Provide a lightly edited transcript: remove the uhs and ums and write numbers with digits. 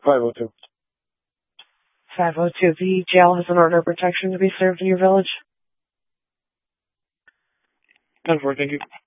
502. 502. The jail has an order of protection to be served in your village. 10-4, thank you.